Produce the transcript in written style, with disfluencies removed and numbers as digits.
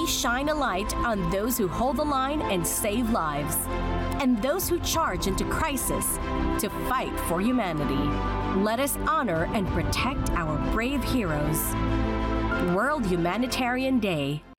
we shine a light on those who hold the line and save lives, and those who charge into crisis to fight for humanity. Let us honor and protect our brave heroes. World Humanitarian Day.